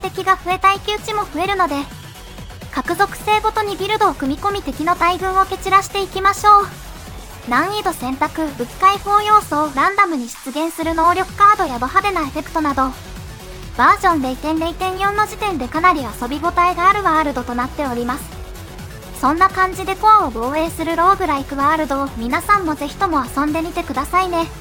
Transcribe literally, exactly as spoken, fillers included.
敵が増え耐久値も増えるので、各属性ごとにビルドを組み込み敵の大群を蹴散らしていきましょう。難易度選択、武器解放要素をランダムに出現する能力カードやド派手なエフェクトなど、バージョン れいてんれいてんよん の時点でかなり遊び応えがあるワールドとなっております。そんな感じでコアを防衛するローグライクワールドを皆さんもぜひとも遊んでみてくださいね。